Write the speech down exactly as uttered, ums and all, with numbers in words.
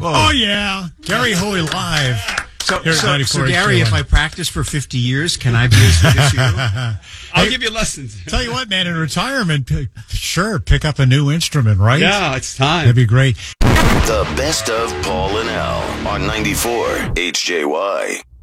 Oh, yeah. Gary Hoey live. So, Here at so, ninety-four so Gary, H J Y. if I practice for fifty years, can I be as good as you? I'll Hey, give you lessons. Tell you what, man, in retirement, p- sure, pick up a new instrument, right? Yeah, it's time. That'd be great. The best of Paul and Al on ninety-four H J Y.